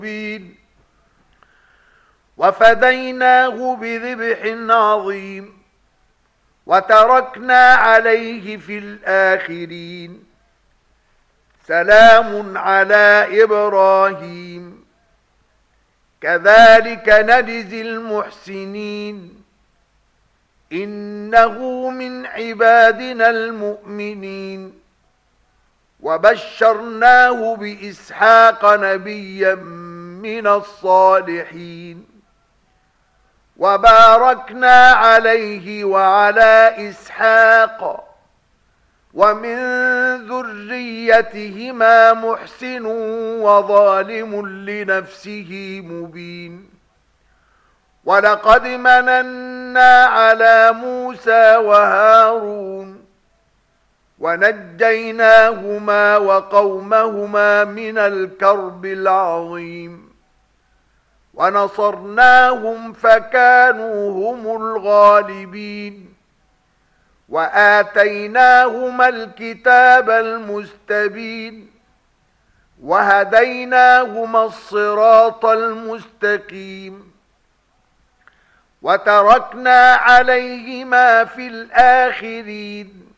مبين وفديناه بذبح عظيم وتركنا عليه في الآخرين سلام على إبراهيم كذلك نجزي المحسنين إنه من عبادنا المؤمنين وبشرناه بإسحاق نبيا من الصالحين وباركنا عليه وعلى إسحاق ومن ذريتهما محسن وظالم لنفسه مبين ولقد مننا على موسى وهارون ونجيناهما وقومهما من الكرب العظيم ونصرناهم فكانوا هم الغالبين وآتيناهما الكتاب المستبين وهديناهما الصراط المستقيم وتركنا عليهما في الآخرين